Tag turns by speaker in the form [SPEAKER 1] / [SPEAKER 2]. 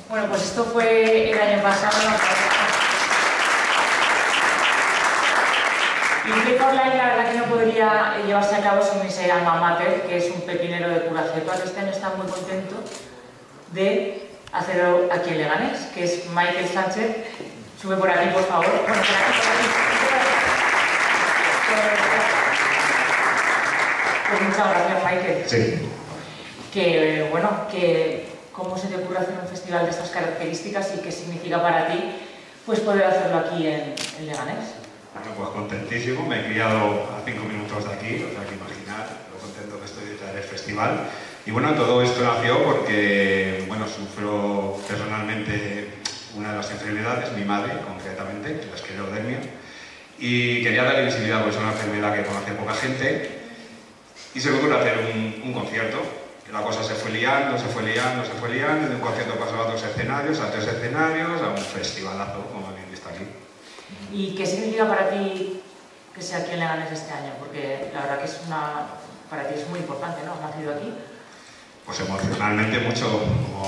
[SPEAKER 1] Bueno, pues esto fue el año pasado. Y Play for Life, la verdad que no podría llevarse a cabo sin ese alma mater, que es un pepinero de pura cepa, que este año está muy contento de hacerlo aquí en Leganés, que es Michael Sánchez. Sube por aquí, por favor. Bueno, por aquí, por aquí. Pues muchas gracias, Michael.
[SPEAKER 2] Sí.
[SPEAKER 1] Que, bueno, ¿cómo se te ocurre hacer un festival de estas características y qué significa para ti pues poder hacerlo aquí en Leganés?
[SPEAKER 2] Bueno, pues contentísimo. Me he criado a 5 minutos de aquí, o sea que imaginar lo contento que estoy de traer el festival. Y bueno, todo esto nació porque, bueno, sufro personalmente una de las enfermedades, mi madre concretamente, la esclerodermia, y quería darle visibilidad porque es una enfermedad que conoce poca gente, y se me ocurrió hacer un concierto. La cosa se fue liando, se fue liando, se fue liando, de un concierto pasó a 2 escenarios, a 3 escenarios, a un festivalazo, como habéis visto aquí.
[SPEAKER 1] ¿Y qué significa para ti que sea aquí en Leganés este año? Porque la verdad que para ti es muy importante, ¿no? ¿Has nacido aquí?
[SPEAKER 2] Pues emocionalmente mucho, como